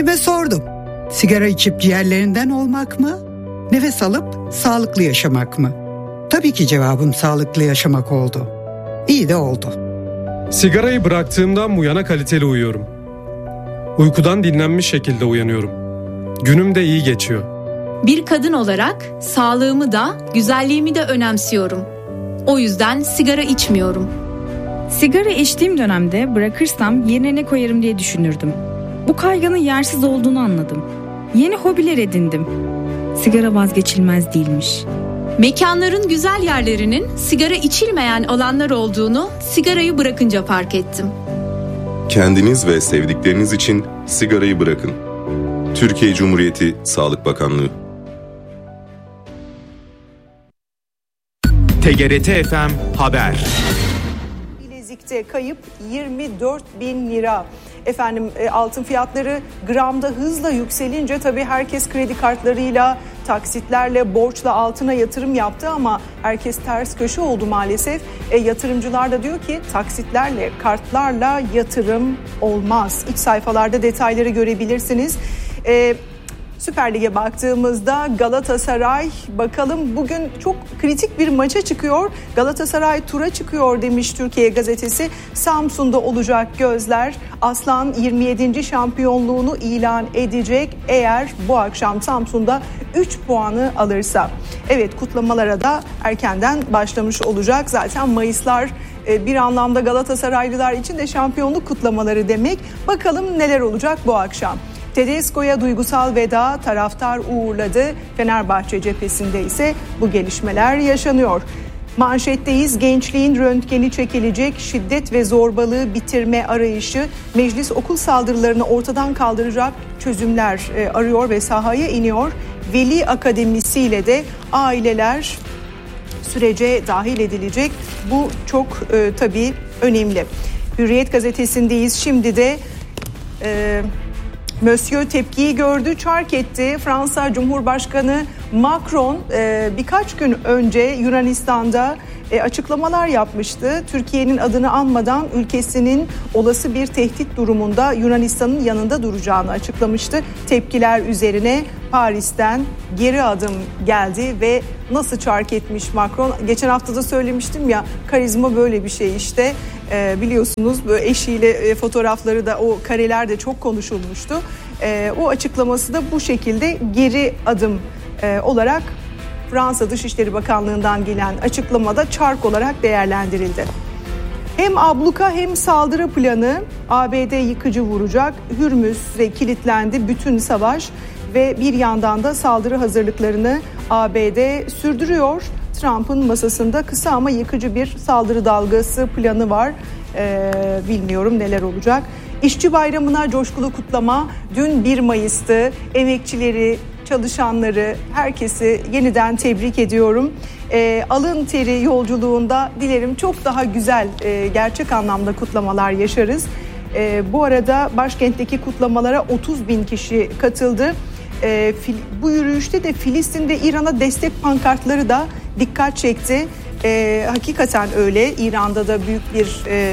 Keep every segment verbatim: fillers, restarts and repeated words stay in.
Kendime sordum. Sigara içip ciğerlerinden olmak mı? Nefes alıp sağlıklı yaşamak mı? Tabii ki cevabım sağlıklı yaşamak oldu. İyi de oldu. Sigarayı bıraktığımdan bu yana kaliteli uyuyorum. Uykudan dinlenmiş şekilde uyanıyorum. Günüm de iyi geçiyor. Bir kadın olarak sağlığımı da, güzelliğimi de önemsiyorum. O yüzden sigara içmiyorum. Sigara içtiğim dönemde bırakırsam yerine ne koyarım diye düşünürdüm. Bu kaygının yersiz olduğunu anladım. Yeni hobiler edindim. Sigara vazgeçilmez değilmiş. Mekanların güzel yerlerinin sigara içilmeyen alanlar olduğunu sigarayı bırakınca fark ettim. Kendiniz ve sevdikleriniz için sigarayı bırakın. Türkiye Cumhuriyeti Sağlık Bakanlığı. T G R T F M Haber. Bilezik'te kayıp yirmi dört bin lira. Efendim altın fiyatları gramda hızla yükselince tabii herkes kredi kartlarıyla, taksitlerle, borçla altına yatırım yaptı ama herkes ters köşe oldu maalesef. E, yatırımcılar da diyor ki taksitlerle, kartlarla yatırım olmaz. İç sayfalarda detayları görebilirsiniz. E, Süper Lig'e baktığımızda Galatasaray, bakalım bugün çok kritik bir maça çıkıyor. Galatasaray tura çıkıyor demiş Türkiye Gazetesi. Samsun'da olacak gözler. Aslan yirmi yedinci şampiyonluğunu ilan edecek eğer bu akşam Samsun'da üç puanı alırsa. Evet, kutlamalara da erkenden başlamış olacak. Zaten Mayıslar bir anlamda Galatasaraylılar için de şampiyonluk kutlamaları demek. Bakalım neler olacak bu akşam. Tedesco'ya duygusal veda, taraftar uğurladı. Fenerbahçe cephesinde ise bu gelişmeler yaşanıyor. Manşetteyiz. Gençliğin röntgeni çekilecek, şiddet ve zorbalığı bitirme arayışı, meclis okul saldırılarını ortadan kaldıracak çözümler arıyor ve sahaya iniyor. Veli akademisiyle de aileler sürece dahil edilecek. Bu çok e, tabii önemli. Hürriyet gazetesindeyiz. Şimdi de e, Monsieur tepkiyi gördü, çark etti. Fransa Cumhurbaşkanı Macron e, birkaç gün önce Yunanistan'da e, açıklamalar yapmıştı. Türkiye'nin adını anmadan ülkesinin olası bir tehdit durumunda Yunanistan'ın yanında duracağını açıklamıştı. Tepkiler üzerine Paris'ten geri adım geldi ve nasıl çark etmiş Macron? Geçen hafta da söylemiştim ya, karizma böyle bir şey işte. Ee, biliyorsunuz eşiyle e, fotoğrafları da, o kareler de çok konuşulmuştu. E, o açıklaması da bu şekilde geri adım e, olarak Fransa Dışişleri Bakanlığı'ndan gelen açıklamada çark olarak değerlendirildi. Hem abluka hem saldırı planı, A B D yıkıcı vuracak, Hürmüz'e kilitlendi bütün savaş ve bir yandan da saldırı hazırlıklarını A B D sürdürüyor. Trump'ın masasında kısa ama yıkıcı bir saldırı dalgası planı var. Ee, bilmiyorum neler olacak. İşçi Bayramı'na coşkulu kutlama. Dün bir Mayıs'tı. Emekçileri, çalışanları, herkesi yeniden tebrik ediyorum. Ee, alın teri yolculuğunda dilerim çok daha güzel, e, gerçek anlamda kutlamalar yaşarız. E, bu arada başkentteki kutlamalara otuz bin kişi katıldı. E, fil, bu yürüyüşte de Filistin'de İran'a destek pankartları da dikkat çekti. E, hakikaten öyle. İran'da da büyük bir e,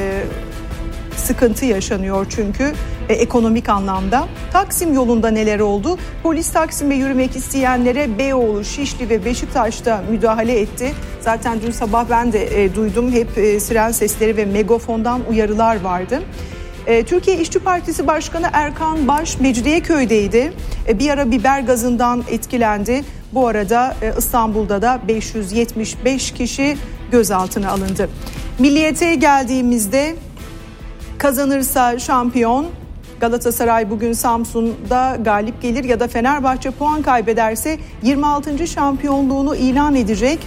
sıkıntı yaşanıyor çünkü e, ekonomik anlamda. Taksim yolunda neler oldu? Polis Taksim'e yürümek isteyenlere Beyoğlu, Şişli ve Beşiktaş'ta müdahale etti. Zaten dün sabah ben de e, duydum. Hep e, siren sesleri ve megafondan uyarılar vardı. Türkiye İşçi Partisi Başkanı Erkan Baş Mecidiyeköy'deydi. Bir ara biber gazından etkilendi. Bu arada İstanbul'da da beş yüz yetmiş beş kişi gözaltına alındı. Milliyete geldiğimizde kazanırsa şampiyon, Galatasaray bugün Samsun'da galip gelir ya da Fenerbahçe puan kaybederse yirmi altıncı şampiyonluğunu ilan edecek.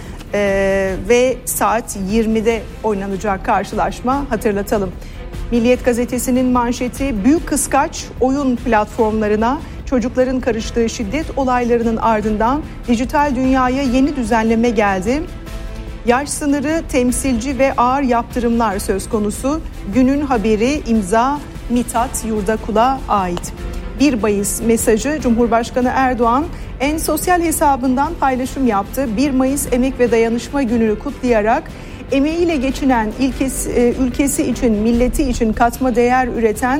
Ee, ve saat yirmide oynanacak karşılaşma, hatırlatalım. Milliyet gazetesinin manşeti, büyük kıskaç oyun platformlarına çocukların karıştığı şiddet olaylarının ardından dijital dünyaya yeni düzenleme geldi. Yaş sınırı, temsilci ve ağır yaptırımlar söz konusu. Günün haberi, imza Mithat Yurdakul'a ait. bir Mayıs mesajı Cumhurbaşkanı Erdoğan en sosyal hesabından paylaşım yaptı. bir Mayıs Emek ve Dayanışma Günü'nü kutlayarak emeğiyle geçinen, ilkesi, ülkesi için, milleti için katma değer üreten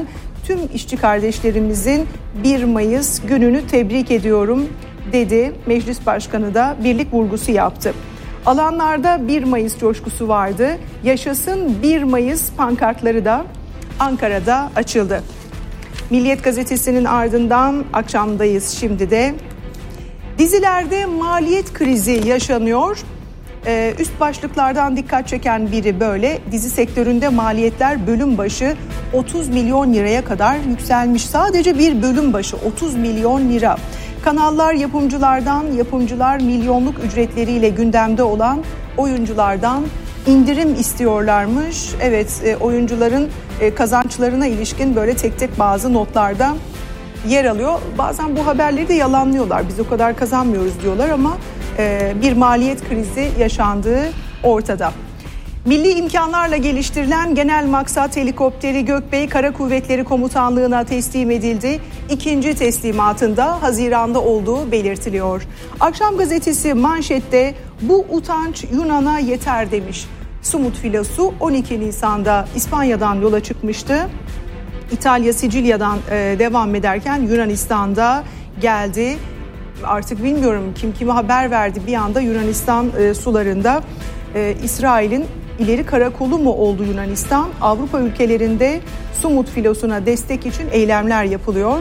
tüm işçi kardeşlerimizin bir Mayıs gününü tebrik ediyorum dedi. Meclis Başkanı da birlik vurgusu yaptı. Alanlarda bir Mayıs coşkusu vardı. Yaşasın bir Mayıs pankartları da Ankara'da açıldı. Milliyet Gazetesi'nin ardından akşamdayız şimdi de. Dizilerde maliyet krizi yaşanıyor. Ee, üst başlıklardan dikkat çeken biri böyle. Dizi sektöründe maliyetler bölüm başı otuz milyon liraya kadar yükselmiş. Sadece bir bölüm başı otuz milyon lira. Kanallar yapımcılardan, yapımcılar milyonluk ücretleriyle gündemde olan oyunculardan indirim istiyorlarmış. Evet, e, oyuncuların e, kazançlarına ilişkin böyle tek tek bazı notlarda yer alıyor. Bazen bu haberleri de yalanlıyorlar. Biz o kadar kazanmıyoruz diyorlar ama e, bir maliyet krizi yaşandığı ortada. Milli imkanlarla geliştirilen genel maksat helikopteri Gökbey Kara Kuvvetleri Komutanlığı'na teslim edildi. İkinci teslimatında Haziran'da olduğu belirtiliyor. Akşam gazetesi manşette bu utanç Yunan'a yeter demiş. Sumut filosu on iki Nisan'da İspanya'dan yola çıkmıştı. İtalya Sicilya'dan e, devam ederken Yunanistan'da geldi. Artık bilmiyorum kim kime haber verdi, bir anda Yunanistan e, sularında e, İsrail'in ileri karakolu mu oldu Yunanistan? Avrupa ülkelerinde Sumut filosuna destek için eylemler yapılıyor.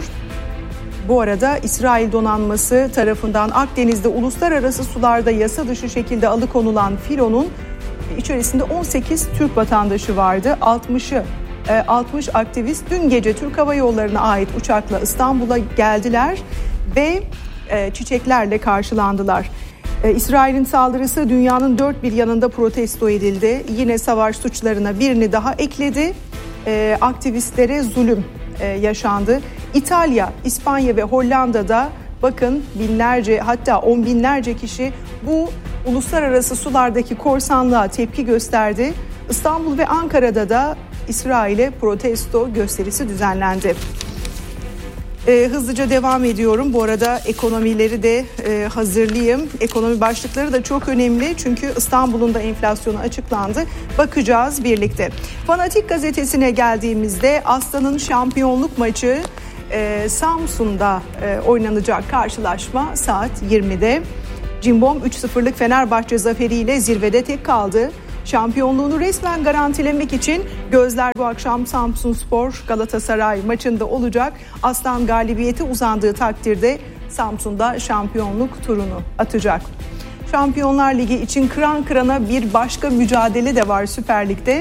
Bu arada İsrail donanması tarafından Akdeniz'de uluslararası sularda yasa dışı şekilde alıkonulan filonun içerisinde on sekiz Türk vatandaşı vardı. altmışı altmış aktivist dün gece Türk Hava Yolları'na ait uçakla İstanbul'a geldiler ve çiçeklerle karşılandılar. İsrail'in saldırısı dünyanın dört bir yanında protesto edildi. Yine savaş suçlarına birini daha ekledi. Aktivistlere zulüm yaşandı. İtalya, İspanya ve Hollanda'da bakın binlerce, hatta on binlerce kişi bu uluslararası sulardaki korsanlığa tepki gösterdi. İstanbul ve Ankara'da da İsrail'e protesto gösterisi düzenlendi. Ee, hızlıca devam ediyorum. Bu arada ekonomileri de e, hazırlayayım. Ekonomi başlıkları da çok önemli. Çünkü İstanbul'un da enflasyonu açıklandı. Bakacağız birlikte. Fanatik gazetesine geldiğimizde Aslan'ın şampiyonluk maçı e, Samsun'da e, oynanacak karşılaşma saat yirmide. Cimbom üç sıfırlık Fenerbahçe zaferiyle zirvede tek kaldı. Şampiyonluğunu resmen garantilemek için gözler bu akşam Samsunspor Galatasaray maçında olacak. Aslan galibiyeti uzandığı takdirde Samsun'da şampiyonluk turunu atacak. Şampiyonlar Ligi için kıran kırana bir başka mücadele de var Süper Lig'de.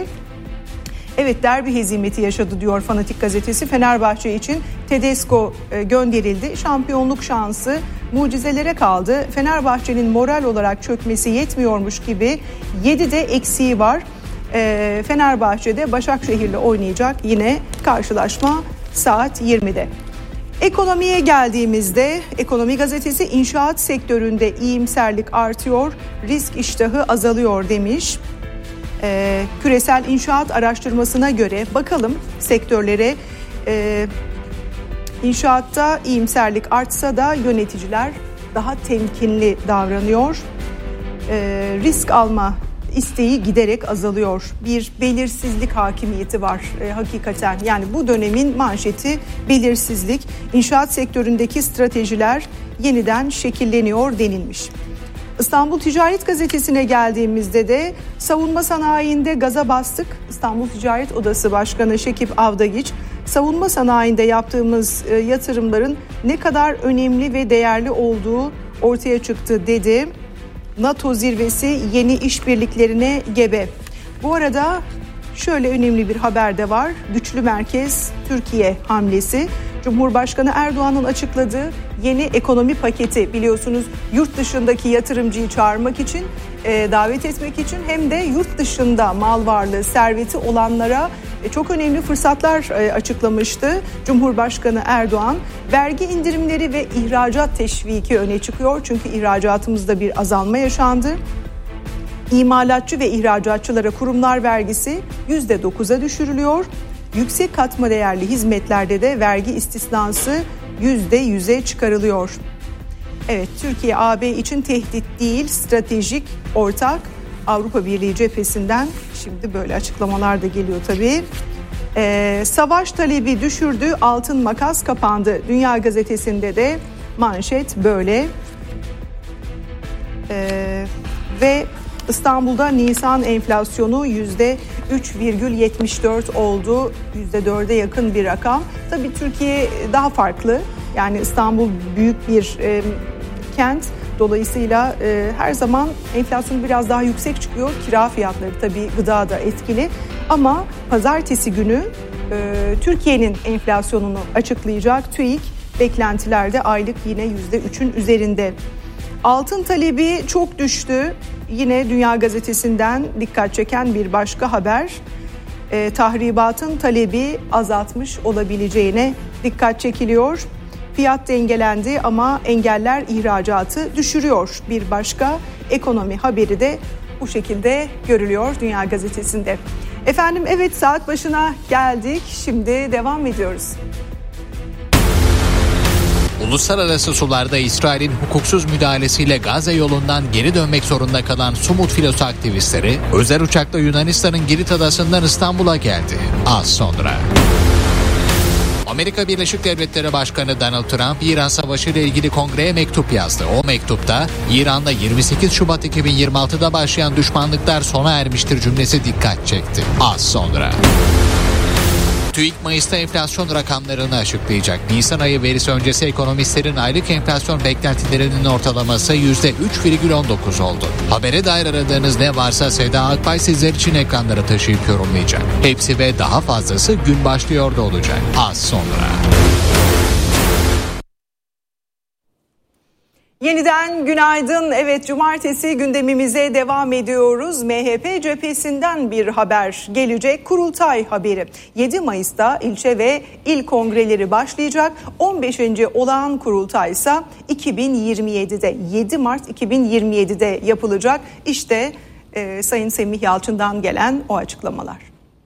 Evet, derbi hezimeti yaşadı diyor Fanatik gazetesi. Fenerbahçe için Tedesco gönderildi. Şampiyonluk şansı mucizelere kaldı. Fenerbahçe'nin moral olarak çökmesi yetmiyormuş gibi yedide eksiği var. E, Fenerbahçe'de Başakşehir'le oynayacak yine karşılaşma saat yirmide. Ekonomiye geldiğimizde Ekonomi gazetesi inşaat sektöründe iyimserlik artıyor, risk iştahı azalıyor demiş. Ee, küresel inşaat araştırmasına göre bakalım sektörlere, e, inşaatta iyimserlik artsa da yöneticiler daha temkinli davranıyor. E, risk alma isteği giderek azalıyor. Bir belirsizlik hakimiyeti var e, hakikaten. Yani bu dönemin manşeti belirsizlik. İnşaat sektöründeki stratejiler yeniden şekilleniyor denilmiş. İstanbul Ticaret Gazetesi'ne geldiğimizde de savunma sanayinde gaza bastık. İstanbul Ticaret Odası Başkanı Şekip Avdagiç, savunma sanayinde yaptığımız yatırımların ne kadar önemli ve değerli olduğu ortaya çıktı dedi. NATO zirvesi yeni işbirliklerine gebe. Bu arada şöyle önemli bir haber de var. Güçlü merkez Türkiye hamlesi. Cumhurbaşkanı Erdoğan'ın açıkladığı yeni ekonomi paketi, biliyorsunuz yurt dışındaki yatırımcıyı çağırmak için, e, davet etmek için hem de yurt dışında mal varlığı, serveti olanlara e, çok önemli fırsatlar e, açıklamıştı Cumhurbaşkanı Erdoğan. Vergi indirimleri ve ihracat teşviki öne çıkıyor çünkü ihracatımızda bir azalma yaşandı. İmalatçı ve ihracatçılara kurumlar vergisi yüzde dokuza düşürülüyor. Yüksek katma değerli hizmetlerde de vergi istisnası yüzde yüze çıkarılıyor. Evet, Türkiye A B için tehdit değil, stratejik ortak. Avrupa Birliği cephesinden şimdi böyle açıklamalar da geliyor tabii. Ee, savaş talebi düşürdü, altın makas kapandı. Dünya Gazetesi'nde de manşet böyle. Ee, ve İstanbul'da Nisan enflasyonu yüzde üç virgül yetmiş dört oldu. yüzde dörde yakın bir rakam. Tabii Türkiye daha farklı. Yani İstanbul büyük bir e, kent. Dolayısıyla e, her zaman enflasyon biraz daha yüksek çıkıyor. Kira fiyatları tabii gıda da etkili. Ama pazartesi günü e, Türkiye'nin enflasyonunu açıklayacak TÜİK. Beklentilerde aylık yine yüzde üçün üzerinde. Altın talebi çok düştü. Yine Dünya Gazetesi'nden dikkat çeken bir başka haber. E, tahribatın talebi azaltmış olabileceğine dikkat çekiliyor. Fiyat dengelendi ama engeller ihracatı düşürüyor. Bir başka ekonomi haberi de bu şekilde görülüyor Dünya Gazetesi'nde. Efendim evet, saat başına geldik. Şimdi devam ediyoruz. Uluslararası sularda İsrail'in hukuksuz müdahalesiyle Gazze yolundan geri dönmek zorunda kalan Sumut filosu aktivistleri özel uçakla Yunanistan'ın Girit adasından İstanbul'a geldi. Az sonra. Amerika Birleşik Devletleri Başkanı Donald Trump, İran Savaşı ile ilgili kongreye mektup yazdı. O mektupta İran'da yirmi sekiz Şubat iki bin yirmi altıda başlayan düşmanlıklar sona ermiştir cümlesi dikkat çekti. Az sonra. TÜİK Mayıs'ta enflasyon rakamlarını açıklayacak. Nisan ayı verisi öncesi ekonomistlerin aylık enflasyon beklentilerinin ortalaması yüzde üç virgül on dokuz oldu. Habere dair aradığınız ne varsa Seda Akbay sizler için ekranlara taşıyıp yorumlayacak. Hepsi ve daha fazlası gün başlıyor da olacak. Az sonra. Yeniden günaydın. Evet, cumartesi gündemimize devam ediyoruz. M H P cephesinden bir haber gelecek. Kurultay haberi. yedi Mayıs'ta ilçe ve il kongreleri başlayacak. on beşinci olağan kurultay ise iki bin yirmi yedide yedi Mart iki bin yirmi yedide yapılacak. İşte e, Sayın Semih Yalçın'dan gelen o açıklamalar.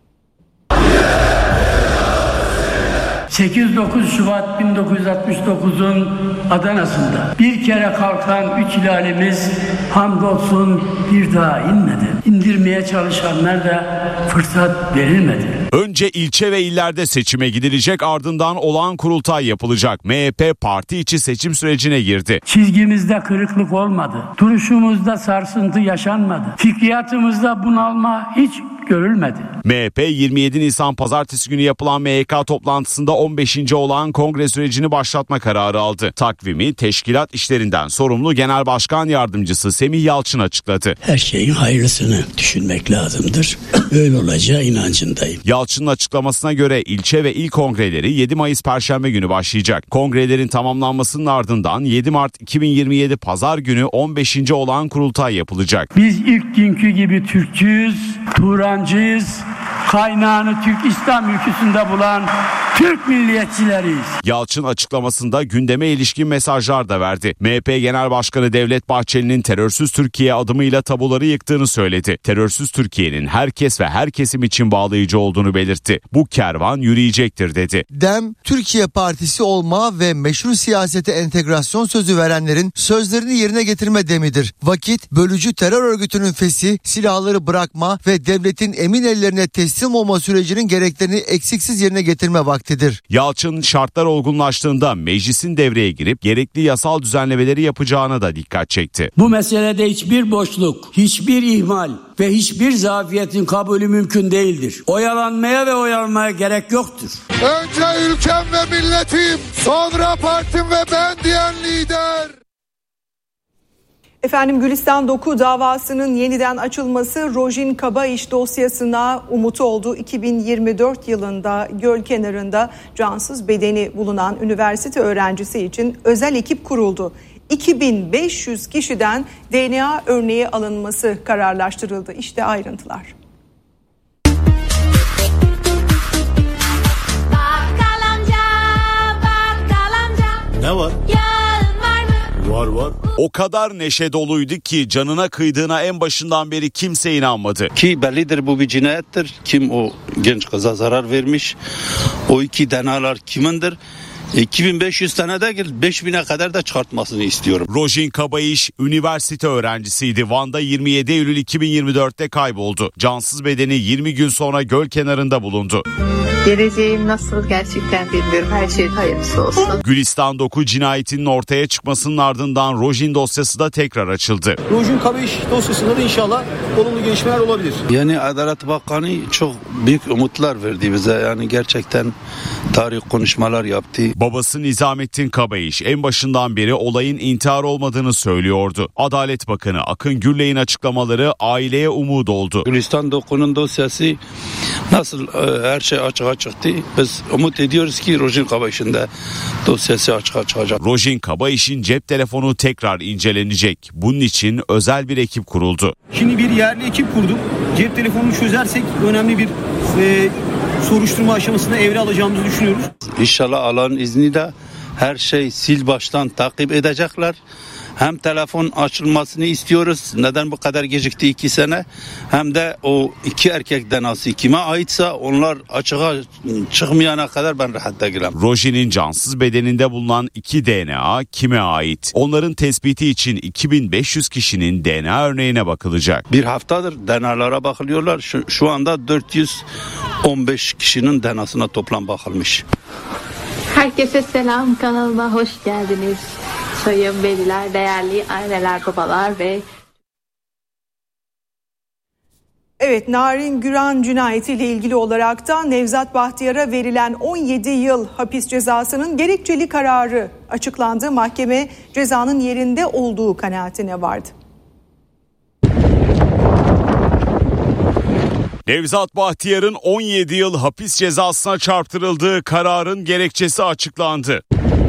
sekiz dokuz Şubat bin dokuz yüz altmış dokuz'un Adana'sında bir kere kalkan üç hilalimiz hamdolsun bir daha inmedi. İndirmeye çalışanlar da fırsat verilmedi. Önce ilçe ve illerde seçime gidilecek, ardından olağan kurultay yapılacak. M H P parti içi seçim sürecine girdi. Çizgimizde kırıklık olmadı. Duruşumuzda sarsıntı yaşanmadı. Fikriyatımızda bunalma hiç görülmedi. M H P yirmi yedi Nisan pazartesi günü yapılan M Y K toplantısında on beşinci olağan kongre sürecini başlatma kararı aldı. Takvimi teşkilat işlerinden sorumlu Genel Başkan Yardımcısı Semih Yalçın açıkladı. Her şeyin hayırlısını düşünmek lazımdır. Öyle olacağı inancındayım. Yalçın'ın açıklamasına göre ilçe ve il kongreleri yedi Mayıs Perşembe günü başlayacak. Kongrelerin tamamlanmasının ardından yedi Mart iki bin yirmi yedi Pazar günü on beşinci olağan kurultay yapılacak. Biz ilk günkü gibi Türkçüyüz, Turancıyız, kaynağını Türk İslam ülküsünde bulan Türk milliyetçileriyiz. Yalçın açıklamasında gündeme ilişkin mesajlar da verdi. M H P Genel Başkanı Devlet Bahçeli'nin terörsüz Türkiye adımıyla tabuları yıktığını söyledi. Terörsüz Türkiye'nin herkes ve her kesim için bağlayıcı olduğunu belirtti. Bu kervan yürüyecektir dedi. Dem, Türkiye Partisi olma ve meşru siyasete entegrasyon sözü verenlerin sözlerini yerine getirme demidir. Vakit bölücü terör örgütünün feshi, silahları bırakma ve devletin emin ellerine teslim olma sürecinin gereklerini eksiksiz yerine getirme vaktidir. Yalçın şartlar olgunlaştığında meclisin devreye girip gerekli yasal düzenlemeleri yapacağına da dikkat çekti. Bu meselede hiçbir boşluk, hiçbir ihmal ve hiçbir zafiyetin kabulü mümkün değildir. Oyalanmaya ve oyalanmaya gerek yoktur. Önce ülkem ve milletim, sonra partim ve ben diyen lider. Efendim, Gülistan Doku davasının yeniden açılması Rojin Kabaiş dosyasına umut oldu. iki bin yirmi dört yılında göl kenarında cansız bedeni bulunan üniversite öğrencisi için özel ekip kuruldu. iki bin beş yüz kişiden D N A örneği alınması kararlaştırıldı. İşte ayrıntılar. Bakkal amca, bakkal amca. Ne var? Yağın var mı? Var var. O kadar neşe doluydu ki canına kıydığına en başından beri kimse inanmadı. Ki bellidir bu bir cinayettir. Kim o genç kıza zarar vermiş? O iki D N A'lar kimindir? iki bin beş yüz tane de beş bine kadar da çıkartmasını istiyorum. Rojin Kabaiş üniversite öğrencisiydi. Van'da yirmi yedi Eylül iki bin yirmi dörtte kayboldu. Cansız bedeni yirmi gün sonra göl kenarında bulundu. Geleceğim nasıl gerçekten bilmiyorum. Her şeyin hayırlısı olsun. Gülistan Doku cinayetinin ortaya çıkmasının ardından Rojin dosyası da tekrar açıldı. Rojin Kabayiş dosyasında da inşallah olumlu gelişmeler olabilir. Yani Adalet Bakanı çok büyük umutlar verdi bize. Yani gerçekten tarih konuşmalar yaptı. Babası Nizamettin Kabayiş en başından beri olayın intihar olmadığını söylüyordu. Adalet Bakanı Akın Gürley'in açıklamaları aileye umut oldu. Gülistan Doku'nun dosyası nasıl e, her şey açığa çıktı. Biz umut ediyoruz ki Rojin Kabayiş'in de dosyası açığa çıkacak. Rojin Kabayiş'in cep telefonu tekrar incelenecek. Bunun için özel bir ekip kuruldu. Şimdi bir yerli ekip kurduk. Cep telefonunu çözersek önemli bir e, soruşturma aşamasına evre alacağımızı düşünüyoruz. İnşallah Allah'ın izniyle her şey sil baştan takip edecekler. Hem telefon açılmasını istiyoruz. Neden bu kadar gecikti iki sene? Hem de o iki erkek D N A'sı kime aitse onlar açığa çıkmayana kadar ben rahat değilim. Rojin'in cansız bedeninde bulunan iki D N A kime ait? Onların tespiti için iki bin beş yüz kişinin D N A örneğine bakılacak. Bir haftadır D N A'lara bakılıyorlar. Şu, şu anda dört yüz on beş kişinin D N A'sına toplam bakılmış. Herkese selam, kanalıma hoş geldiniz. Sayın veliler, değerli anneler, babalar ve... Evet, Narin Güran cinayetiyle ilgili olarak da Nevzat Bahtiyar'a verilen on yedi yıl hapis cezasının gerekçeli kararı açıklandı. Mahkeme cezanın yerinde olduğu kanaatine vardı. Nevzat Bahtiyar'ın on yedi yıl hapis cezasına çarptırıldığı kararın gerekçesi açıklandı.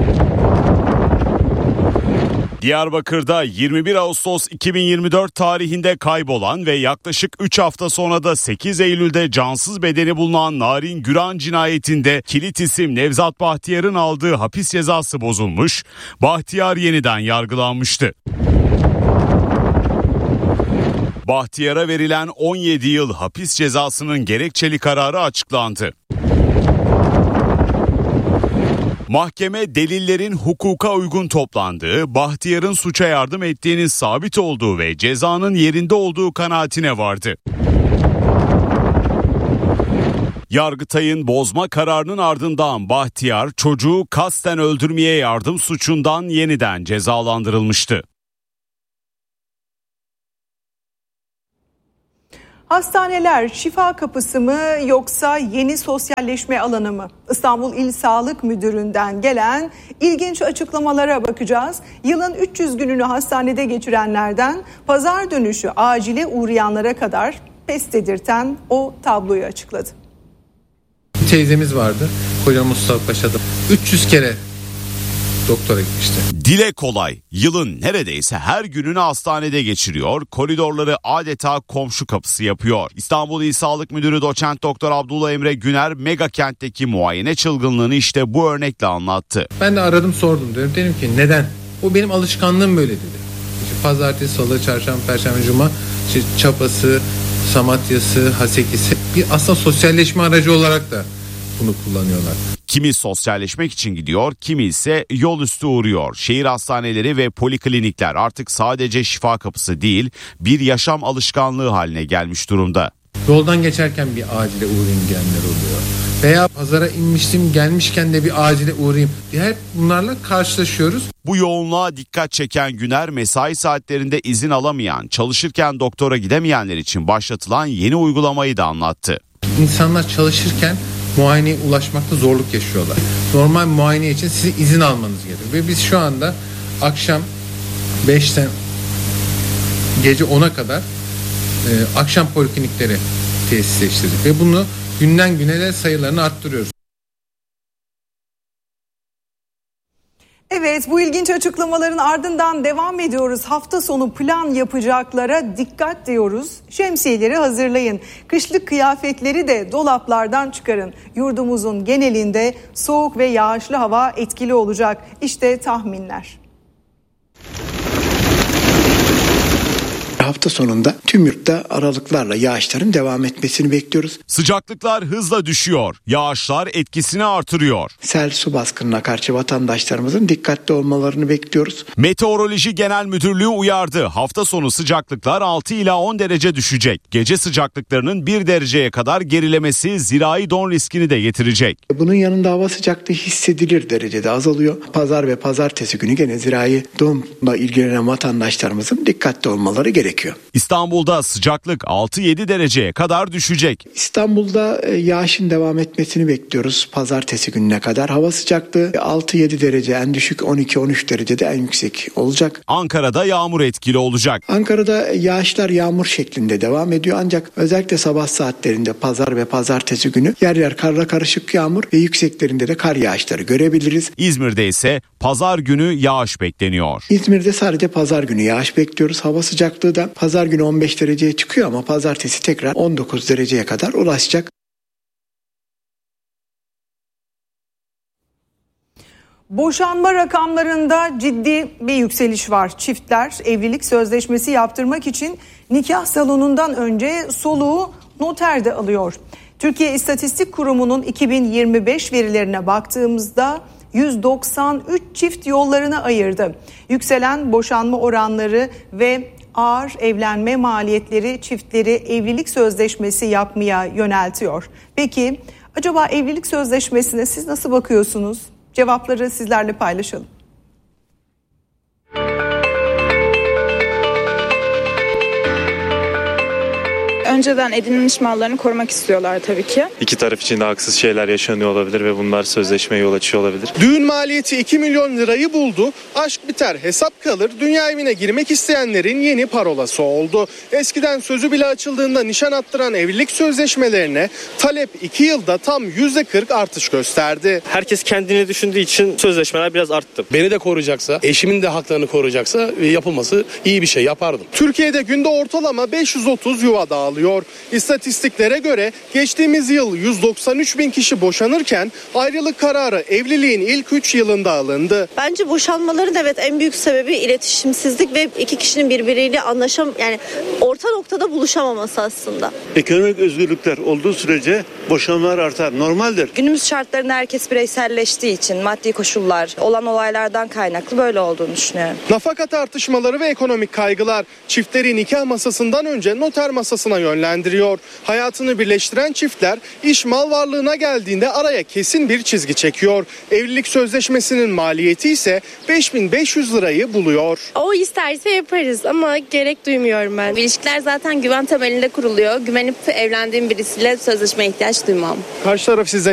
Diyarbakır'da yirmi bir Ağustos iki bin yirmi dört tarihinde kaybolan ve yaklaşık üç hafta sonra da sekiz Eylül'de cansız bedeni bulunan Narin Güran cinayetinde kilit isim Nevzat Bahtiyar'ın aldığı hapis cezası bozulmuş, Bahtiyar yeniden yargılanmıştı. Bahtiyar'a verilen on yedi yıl hapis cezasının gerekçeli kararı açıklandı. Mahkeme delillerin hukuka uygun toplandığı, Bahtiyar'ın suça yardım ettiğinin sabit olduğu ve cezanın yerinde olduğu kanaatine vardı. Yargıtay'ın bozma kararının ardından Bahtiyar çocuğu kasten öldürmeye yardım suçundan yeniden cezalandırılmıştı. Hastaneler şifa kapısı mı yoksa yeni sosyalleşme alanı mı? İstanbul İl Sağlık Müdürü'nden gelen ilginç açıklamalara bakacağız. Yılın üç yüz gününü hastanede geçirenlerden pazar dönüşü acile uğrayanlara kadar pes dedirten o tabloyu açıkladı. Teyzemiz vardı. Koca Mustafa Paşa'da üç yüz kere doktora gitmişti. Dile kolay. Yılın neredeyse her gününü hastanede geçiriyor. Koridorları adeta komşu kapısı yapıyor. İstanbul İl Sağlık Müdürü Doçent Doktor Abdullah Emre Güner mega kentteki muayene çılgınlığını işte bu örnekle anlattı. Ben de aradım sordum diyorum. Dedim ki neden? O benim alışkanlığım böyle dedi. İşte pazartesi, salı, çarşamba, perşembe, cuma işte çapası, samatyası, hasekisi bir aslında sosyalleşme aracı olarak da bunu kullanıyorlar. Kimi sosyalleşmek için gidiyor, kimi ise yol üstü uğruyor. Şehir hastaneleri ve poliklinikler artık sadece şifa kapısı değil, bir yaşam alışkanlığı haline gelmiş durumda. Yoldan geçerken bir acile uğrayayım diyenler oluyor. Veya pazara inmiştim gelmişken de bir acile uğrayayım. Hep bunlarla karşılaşıyoruz. Bu yoğunluğa dikkat çeken Güner, mesai saatlerinde izin alamayan, çalışırken doktora gidemeyenler için başlatılan yeni uygulamayı da anlattı. İnsanlar çalışırken muayeneye ulaşmakta zorluk yaşıyorlar. Normal muayene için sizin izin almanız gerekiyor. Ve biz şu anda akşam beşten gece ona kadar e, akşam poliklinikleri tesisleştirdik. Ve bunu günden güne de sayılarını arttırıyoruz. Evet, bu ilginç açıklamaların ardından devam ediyoruz. Hafta sonu plan yapacaklara dikkat diyoruz. Şemsiyeleri hazırlayın. Kışlık kıyafetleri de dolaplardan çıkarın. Yurdumuzun genelinde soğuk ve yağışlı hava etkili olacak. İşte tahminler. hafta sonunda tüm yurtta aralıklarla yağışların devam etmesini bekliyoruz. Sıcaklıklar hızla düşüyor. Yağışlar etkisini artırıyor. Sel, su baskınına karşı vatandaşlarımızın dikkatli olmalarını bekliyoruz. Meteoroloji Genel Müdürlüğü uyardı. Hafta sonu sıcaklıklar altı ila on derece düşecek. Gece sıcaklıklarının bir dereceye kadar gerilemesi zirai don riskini de getirecek. Bunun yanında hava sıcaklığı hissedilir derecede azalıyor. Pazar ve pazartesi günü gene zirai donla ilgilenen vatandaşlarımızın dikkatli olmaları gerekiyor. İstanbul'da sıcaklık altı yedi dereceye kadar düşecek. İstanbul'da yağışın devam etmesini bekliyoruz pazartesi gününe kadar. Hava sıcaklığı altı yedi derece, en düşük on iki on üç derecede, en yüksek olacak. Ankara'da yağmur etkili olacak. Ankara'da yağışlar yağmur şeklinde devam ediyor ancak özellikle sabah saatlerinde pazar ve pazartesi günü yer yer karla karışık yağmur ve yükseklerinde de kar yağışları görebiliriz. İzmir'de ise pazar günü yağış bekleniyor. İzmir'de sadece pazar günü yağış bekliyoruz. Hava sıcaklığı da pazar günü on beş dereceye çıkıyor ama pazartesi tekrar on dokuz dereceye kadar ulaşacak. Boşanma rakamlarında ciddi bir yükseliş var. Çiftler evlilik sözleşmesi yaptırmak için nikah salonundan önce soluğu noterde alıyor. Türkiye İstatistik Kurumu'nun iki bin yirmi beş verilerine baktığımızda yüz doksan üç çift yollarını ayırdı. Yükselen boşanma oranları ve ağır evlenme maliyetleri çiftleri evlilik sözleşmesi yapmaya yöneltiyor. Peki acaba evlilik sözleşmesine siz nasıl bakıyorsunuz? Cevapları sizlerle paylaşalım. Önceden edinilmiş mallarını korumak istiyorlar tabii ki. İki taraf için de haksız şeyler yaşanıyor olabilir ve bunlar sözleşmeye yol açıyor olabilir. Düğün maliyeti iki milyon lirayı buldu. Aşk biter, hesap kalır. Dünya evine girmek isteyenlerin yeni parolası oldu. Eskiden sözü bile açıldığında nişan attıran evlilik sözleşmelerine talep iki yılda tam yüzde kırk artış gösterdi. Herkes kendini düşündüğü için sözleşmeler biraz arttı. Beni de koruyacaksa, eşimin de haklarını koruyacaksa yapılması iyi bir şey, yapardım. Türkiye'de günde ortalama beş yüz otuz yuva dağılıyor. İstatistiklere göre geçtiğimiz yıl yüz doksan üç bin kişi boşanırken ayrılık kararı evliliğin ilk üç yılında alındı. Bence boşanmaların evet en büyük sebebi iletişimsizlik ve iki kişinin birbiriyle anlaşam yani orta noktada buluşamaması aslında. Ekonomik özgürlükler olduğu sürece boşanmalar artar. Normaldir. Günümüz şartlarında herkes bireyselleştiği için maddi koşullar olan olaylardan kaynaklı böyle olduğunu düşünüyorum. Nafaka tartışmaları ve ekonomik kaygılar çiftleri nikah masasından önce noter masasına yönlendiriyor. Hayatını birleştiren çiftler iş mal varlığına geldiğinde araya kesin bir çizgi çekiyor. Evlilik sözleşmesinin maliyeti ise beş bin beş yüz lirayı buluyor. O isterse yaparız ama gerek duymuyorum ben. İlişkiler zaten güven temelinde kuruluyor. Güvenip evlendiğim birisiyle sözleşmeye ihtiyaç duymam. Karşı taraf sizden